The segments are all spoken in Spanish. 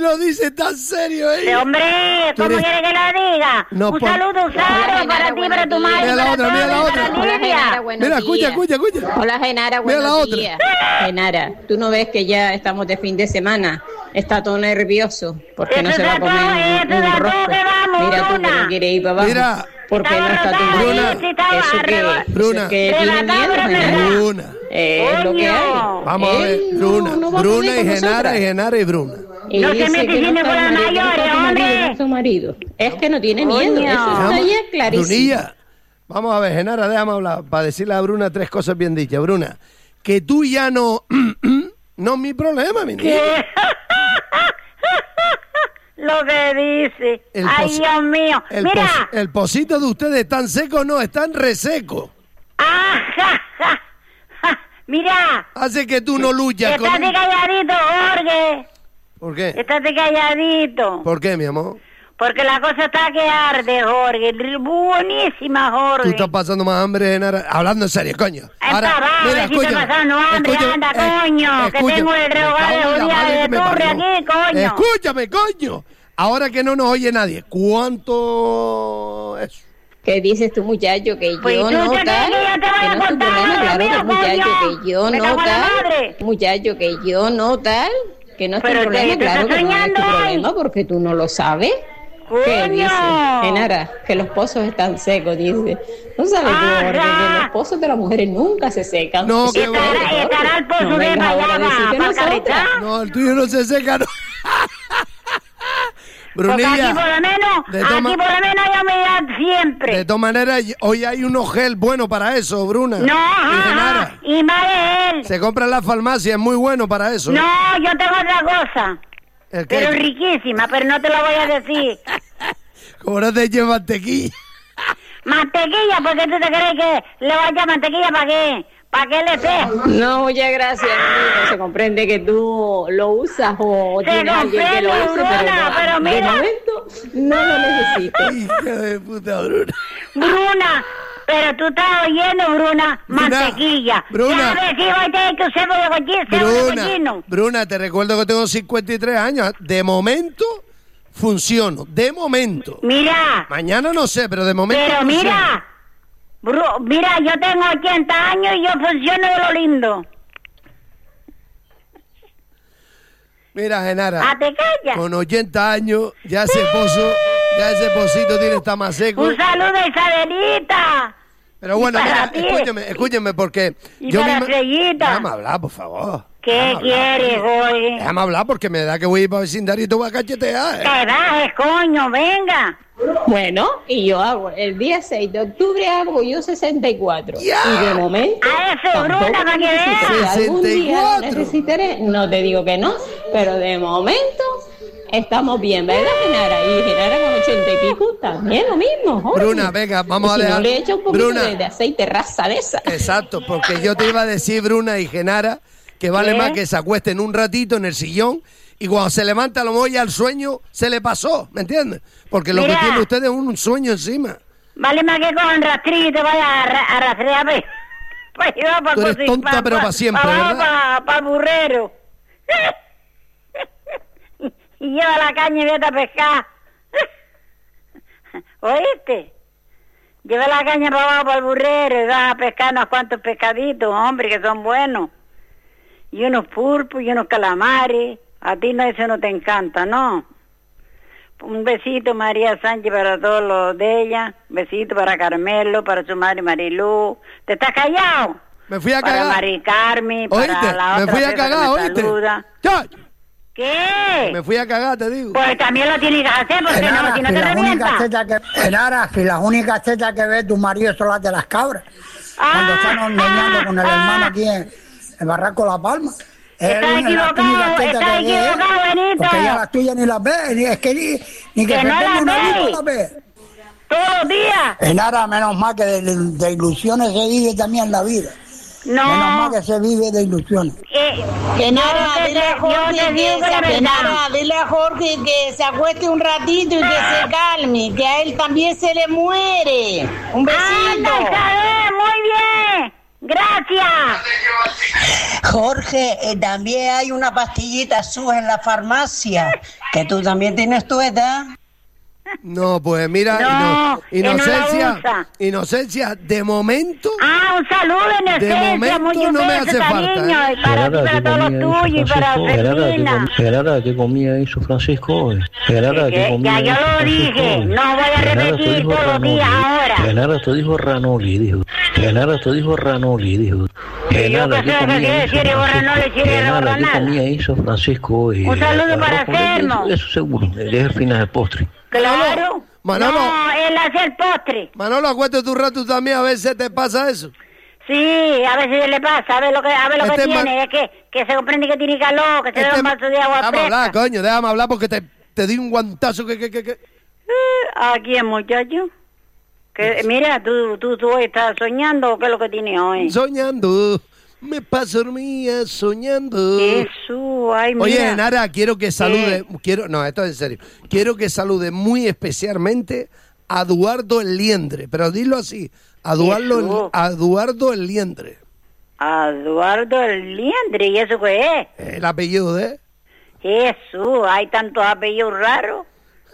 lo dice tan serio ella. Sí, hombre, ¿cómo quiere que lo diga? No, un saludo, un saludo para ti, para tu madre, Mira la para otra, todos, mira la para otra. Hola, Lidia. Genara, buenos Mira, días. escucha. Hola, Genara, Mira la buenos otra. días. Genara, ¿tú no ves que ya estamos de fin de semana? Está todo nervioso. ¿Por qué no Eso se va a es comer todo, un eso es rosco? todo que vamos, Mira tú que Bruna. no quiere ir para abajo. Mira. ¿Por qué no está tu Bruna. Bruna? Eso que Bruna. tiene miedo, Genara. Bruna. Es lo que hay. Coño. Vamos a ver, Él Bruna. no va a Bruna poder y con Genara, nosotras. y Genara y Bruna. Y No se dice mete que cine está con las el marido, mayores, no está tu marido, hombre. no es tu marido. Es que no tiene miedo. Coño. Eso está ya clarísimo. Brunilla, vamos a ver, Genara, déjame hablar para decirle a Bruna 3 cosas bien dichas. Bruna, que tú ya no... no es mi problema, mi niña. Lo que dice. El Ay, pos- Dios mío. Mira. El pocito de ustedes están secos, no, están resecos. Ah, ja, ja, ja. Mira. Hace que tú no luchas con Estate él. calladito, Jorge. ¿Por qué? Estate calladito. ¿Por qué, mi amor? Porque la cosa está que arde, Jorge. Buenísima, Jorge. Tú estás pasando más hambre, Genara. Hablando en serio, coño. Si estoy pasando hambre, anda, coño. Que tengo el regalo de día de turre aquí, coño. Escúchame, coño. Ahora que no nos oye nadie, ¿cuánto es? ¿Qué dices tú, muchacho? Que Pues yo tú no te tal, crees que yo te voy que a no es tu contar problema, lo claro, mío, que muchacho, coño. que yo Me no cago en la tal, madre. muchacho, que yo no tal, que no es tu Pero problema, te claro estás que no es tu soñando hoy. problema, porque tú no lo sabes. ¿Qué Coño. dice? Genara, que los pozos están secos, dice. No sabes tú, Ajá. Jorge, que los pozos de las mujeres nunca se secan. No, Eso qué es bueno. cierto, Jorge. Estará el pozo No de vengas ahora a Mayaba, decir que para nosotras. Caritá. No, el tuyo no se seca, no. Porque aquí Brunilla, por lo menos, de toma- aquí por lo menos hay humedad siempre. de todas maneras, hoy hay unos gel bueno para eso, Bruna. No, Y ajá, Genara. ajá. Y más de él. Se compra en la farmacia, es muy bueno para eso. No, yo tengo otra cosa. ¿El qué? Pero riquísima, pero no te la voy a decir. Como no te lleva mantequilla. Mantequilla, porque tú te crees que le voy a echar mantequilla para qué? ¿Para qué le sé? No, muchas gracias, amigo. Se comprende que tú lo usas o Se tienes alguien que lo comprende, use, Bruna, pero de mira. momento no lo necesito. Hija de puta, Bruna. Bruna, pero tú estás oyendo, Bruna, mantequilla. Bruna. Ya ves si voy a tener que usar de cochino. Bruna, te recuerdo que tengo 53 años. De momento, funciono. De momento. Mira, Mañana no sé, pero de momento pero funciono. mira. Mira, yo tengo 80 años y yo funciono de lo lindo. Mira, Genara, Ah, te callas. con 80 años, ya ese pocito tiene estar más seco. Un saludo a Isabelita. Pero bueno, Y para mira, ti. escúchame, porque Y para Estrellita. Déjame hablar, por favor. ¿Qué Déjame hablar. quieres, Jorge? Déjame hablar porque me da que voy a ir para vecindario y te voy a cachetear. Te bajes, coño, venga. Bueno, y yo hago, el día 6 de octubre hago yo 64. Ya. Y de momento. A ese tampoco Bruna, para que necesito. veas. Si algún día 64. lo necesitaré, no te digo que no, pero de momento estamos bien, ¿verdad, Genara? Y Genara con 80 y pico también lo mismo, Jorge. Bruna, venga, vamos Y a si dejar. no le echo un poquito Bruna. de aceite raza de esa. Exacto, porque yo te iba a decir, Bruna y Genara, que vale ¿Qué? más que se acuesten un ratito en el sillón y cuando se levanta a lo mejor ya el sueño se le pasó, ¿me entiendes? Porque lo Mira. que tiene usted es un sueño encima. Vale más que con rastrillo y te vayas a rastrear. Pues yo para Tú eres tonta, pero pa' siempre, ¿verdad? Para el burrero. Y lleva la caña y vete a pescar. ¿Oíste? Lleva la caña para abajo para el burrero y vas a pescar unos cuantos pescaditos, hombre, que son buenos. Y unos pulpos y unos calamares. A ti no, eso no te encanta, ¿no? Un besito, María Sánchez, para todos los de ella. Besito para Carmelo, para su madre Marilú. ¿Te estás callado? Me fui a Para cagar. Mari Carmen, para ¿Oíste? la Me otra fui a César cagar, que me ¿oíste? saluda. ¡Ya! ¿Qué? Me fui a cagar, te digo. Pues también lo tienes que hacer, porque no, si no te revienta. Si las únicas tetas que ve tu marido son las de las cabras. Cuando están ordeñando con el hermano aquí en Barranco La Palma. Está equivocado, está equivocado, Benito. Porque ella las tuyas ni las ve, ni es que ni que Que se no tenga las una ve. luz las ve. Todos los días. Genara, menos mal que de ilusiones se vive también la vida. Menos No. mal que se vive de ilusiones. Genara, yo dile a te Jorge digo que la verdad. Genara, dile a Jorge que se acueste un ratito y que se calme, que a él también se le muere. Un besito. ¡Anda, Isabel! ¡Muy bien! Gracias. Jorge, también hay una pastillita azul en la farmacia, que tú también tienes tu edad. No, pues mira, No, Inocencia, él no la usa. Inocencia, de momento, Un saludo, Inocencia. momento Muchos no me besos, hace falta, cariño, ¿eh? y para ti, para todos los tuyos, y para Celina. Gerarda, ¿qué comía hizo Francisco hoy? Gerarda, ¿qué comía Ya yo hizo lo Francisco dije, hoy? no voy a Genaro, repetir te dijo todos los días ahora. Genaro, te dijo Ranoli, dijo. Genaro, te dijo Ranoli, dijo. Genaro, qué sé lo que quiere decir, Ranoli, quiere Genaro, ¿qué nada. comía hizo Francisco hoy? Un saludo para Arroz con leche, Sermo. Eso seguro, es el final del postre. Claro. Manolo. No, él hace el postre. Manolo, acuérdate un rato también, a veces te pasa eso. Sí, a veces le pasa, a ver lo que Este tiene, es que se comprende que tiene calor, que se da un vaso de agua Déjame fresca. hablar, coño, déjame hablar porque te di un guantazo que... ¿A quién, muchacho? Que, mira, tú hoy estás soñando, ¿o qué es lo que tienes hoy? Soñando, me paso dormida soñando. Jesús, ay, mira. Oye, Nara, quiero que salude, no, esto es en serio, quiero que salude muy especialmente a Eduardo el Liendre, pero dilo así, Jesús. Eduardo el Liendre, Eduardo el Liendre, ¿y eso qué es? el apellido de... Jesús, hay tantos apellidos raros.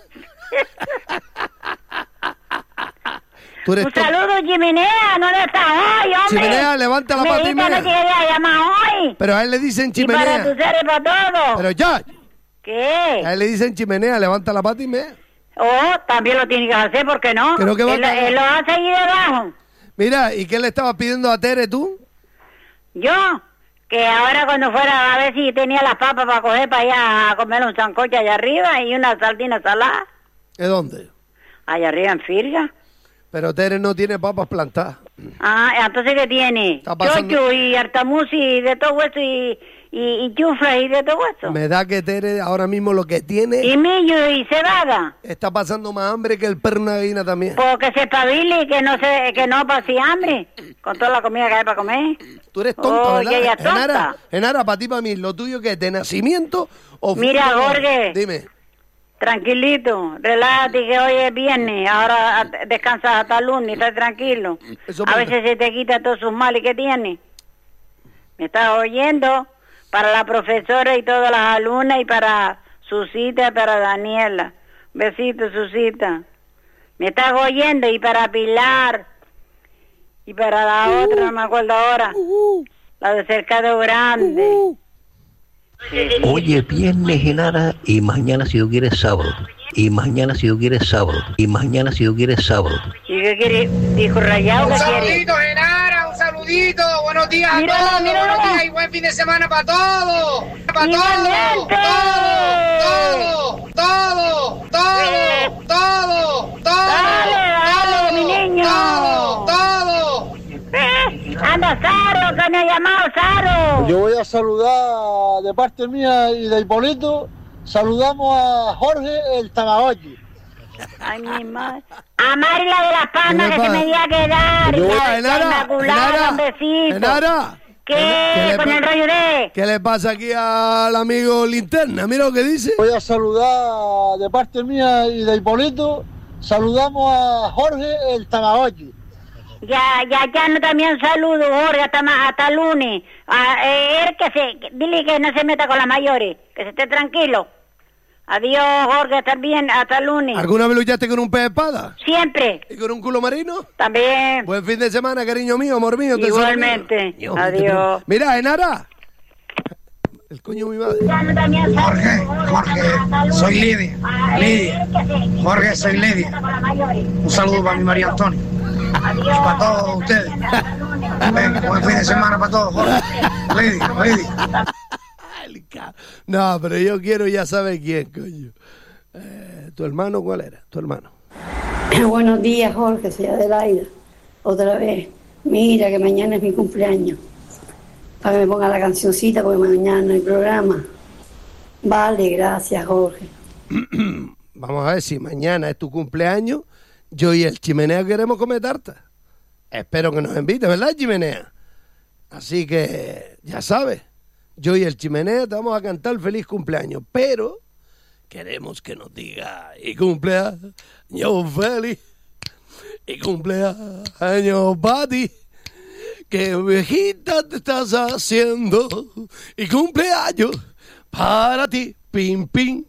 Tú eres Un saludo, Chimenea, ¿dónde estás hoy, hombre? Chimenea, levanta la pata y Me mea. que quería llamar hoy. Pero a él le dicen Y para chimenea. tus seres, para todo. Pero ya, ¿Qué? a él le dicen chimenea, levanta la pata y mea. También lo tiene que hacer, ¿por qué no? Creo que va a- él lo hace ahí debajo. Mira, ¿y qué le estabas pidiendo a Tere tú? Yo, que ahora cuando fuera a ver si tenía las papas para coger para allá a comer un sancocho allá arriba y una sardina salada, ¿De dónde? allá arriba en Firga. Pero Tere no tiene papas plantadas. Entonces ¿qué tiene? Está pasando- Chocho y hartamusi y de todo eso y chufla y de todo eso. Me da que Tere ahora mismo lo que tiene Y millo y cebada. está pasando más hambre que el perro de una gallina también. Porque se espabile y que no pase hambre con toda la comida que hay para comer. Tú eres tonta, Oye, ¿verdad? ella es tonta. Genara, para ti, para mí, ¿lo tuyo que es de nacimiento o Mira, fruto de- Jorge. Dime. Tranquilito, relájate que hoy es viernes, ahora descansas hasta el lunes, estás tranquilo. Eso A pasa. veces se te quita todos sus males que tienes. ¿Me estás oyendo? Para la profesora y todas las alumnas y para Susita y para Daniela. Besitos, Susita. ¿Me estás oyendo? Y para Pilar. Y para la otra, no me acuerdo ahora. La de Cercado Grande. Hoy es viernes, Genara, y mañana si Dios quiere sábado. Y mañana si Dios quiere sábado. Y mañana si Dios quiere sábado. ¿Y qué quiere? Dijo Rayado, ¿qué quiere? Genara, un saludito, buenos días a Míralo, todos, míralo. buenos días y buen fin de semana para todos, para Igualmente. todos, Dale, mi niño. todos. Anda, Saro, que me ha llamado Saro. Yo voy a saludar de parte mía y de Hipólito. Saludamos a Jorge el Tamagotchi. Ay, mi madre. A Marila de las Palmas, ¿Qué que le se me dio a quedar. Yo- La Genara, Inmaculada, un besito. Genara. ¿Qué? Con el rollo de... ¿Qué le pasa aquí al amigo Linterna? Mira lo que dice. Voy a saludar de parte mía y de Hipólito. Saludamos a Jorge el Tamagotchi. Ya no también saludo, Jorge, hasta lunes. Dile que no se meta con las mayores, que se esté tranquilo. Adiós, Jorge, hasta bien, hasta lunes. ¿Alguna vez luchaste con un pez de espada? Siempre, ¿Y con un culo marino? también. Buen fin de semana, cariño mío, amor mío. tesoro Igualmente. mío. Adiós. Mira, Genara. El coño de mi madre. Jorge, soy Lidia, Jorge, soy Lidia. Un saludo para mi María Antonia y para todos ustedes. Venga, buen fin de semana para todos, Jorge. Lidia. No, pero yo quiero ya saber quién, coño. ¿Tu hermano cuál era? ¿Tu hermano? Buenos días, Jorge, soy Adelaida. Otra vez. Mira que mañana es mi cumpleaños. Para que me ponga la cancioncita porque mañana no hay programa. Vale, gracias, Jorge. Vamos a ver si mañana es tu cumpleaños. Yo y el Chimenea queremos comer tarta. Espero que nos invite, ¿verdad, Chimenea? Así que, ya sabes, yo y el Chimenea te vamos a cantar feliz cumpleaños, pero queremos que nos diga y cumpleaños feliz y cumpleaños para ti. qué viejita te estás haciendo y cumpleaños para ti, pim, pim.